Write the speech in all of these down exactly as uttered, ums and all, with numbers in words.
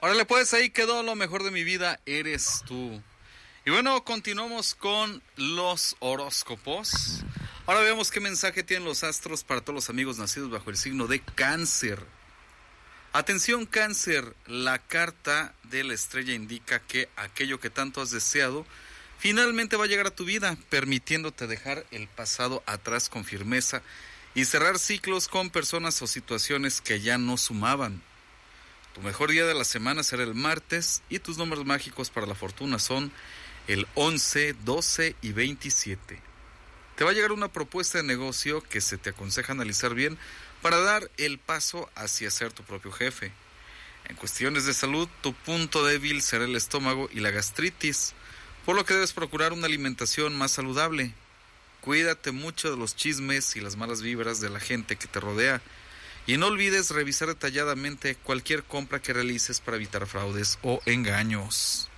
Órale pues, ahí quedó lo mejor de mi vida, eres tú. Y bueno, continuamos con los horóscopos. Ahora veamos qué mensaje tienen los astros para todos los amigos nacidos bajo el signo de Cáncer. Atención Cáncer, la carta de la estrella indica que aquello que tanto has deseado finalmente va a llegar a tu vida, permitiéndote dejar el pasado atrás con firmeza y cerrar ciclos con personas o situaciones que ya no sumaban. Tu mejor día de la semana será el martes y tus números mágicos para la fortuna son el once, doce y veintisiete. Te va a llegar una propuesta de negocio que se te aconseja analizar bien para dar el paso hacia ser tu propio jefe. En cuestiones de salud, tu punto débil será el estómago y la gastritis, por lo que debes procurar una alimentación más saludable. Cuídate mucho de los chismes y las malas vibras de la gente que te rodea. Y no olvides revisar detalladamente cualquier compra que realices para evitar fraudes o engaños.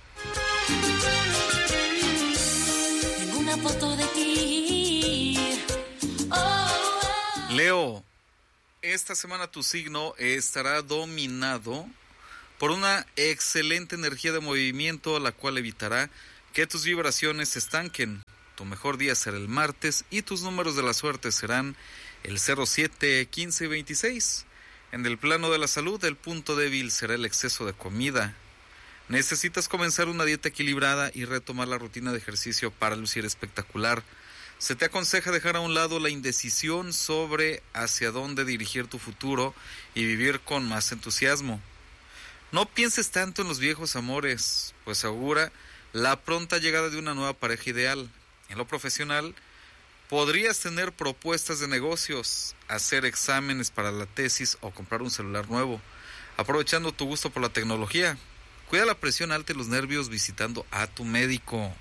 Tengo una foto de ti. Oh, oh. Leo, esta semana tu signo estará dominado por una excelente energía de movimiento, la cual evitará que tus vibraciones se estanquen. Tu mejor día será el martes y tus números de la suerte serán el cero, siete, quince y veintiséis. En el plano de la salud, el punto débil será el exceso de comida. Necesitas comenzar una dieta equilibrada y retomar la rutina de ejercicio para lucir espectacular. Se te aconseja dejar a un lado la indecisión sobre hacia dónde dirigir tu futuro y vivir con más entusiasmo. No pienses tanto en los viejos amores, pues augura la pronta llegada de una nueva pareja ideal. En lo profesional, podrías tener propuestas de negocios, hacer exámenes para la tesis o comprar un celular nuevo, aprovechando tu gusto por la tecnología. Cuida la presión alta y los nervios visitando a tu médico.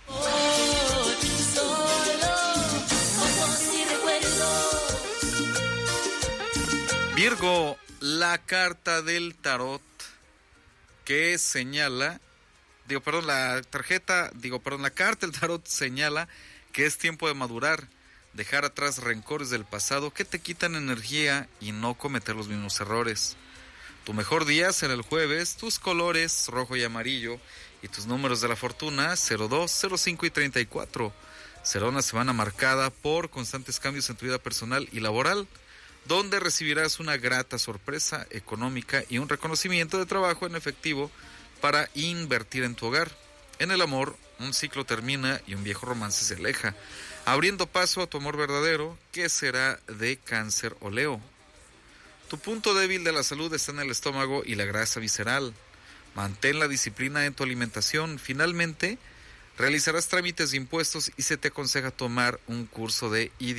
Virgo, la carta del tarot que señala, digo, perdón, la tarjeta, digo, perdón, la carta del tarot señala que es tiempo de madurar, dejar atrás rencores del pasado que te quitan energía y no cometer los mismos errores. Tu mejor día será el jueves, tus colores rojo y amarillo y tus números de la fortuna cero dos, cero cinco y treinta y cuatro. Será una semana marcada por constantes cambios en tu vida personal y laboral, donde recibirás una grata sorpresa económica y un reconocimiento de trabajo en efectivo para invertir en tu hogar. En el amor, un ciclo termina y un viejo romance se aleja, abriendo paso a tu amor verdadero, que será de Cáncer o Leo. Tu punto débil de la salud está en el estómago y la grasa visceral. Mantén la disciplina en tu alimentación. Finalmente, realizarás trámites de impuestos y se te aconseja tomar un curso de